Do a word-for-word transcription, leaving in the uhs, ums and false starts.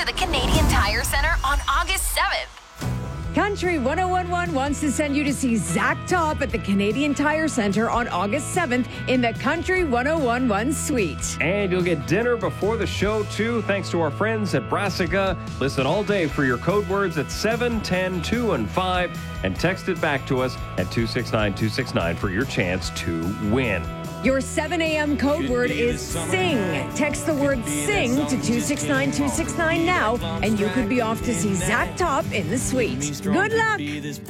to the Canadian Tire Center on August seventh. Country one oh one one wants to send you to see Zach Top at the Canadian Tire Center on August seventh in the Country one oh one one suite. And you'll get dinner before the show, too, thanks to our friends at Brassica. Listen all day for your code words at seven, ten, two, and five, and text it back to us at two six nine two six nine for your chance to win. Your seven a.m. code word is SING. Text the word SING to two six nine two six nine now, and you could be off to see Zach Top in the suite. Good luck!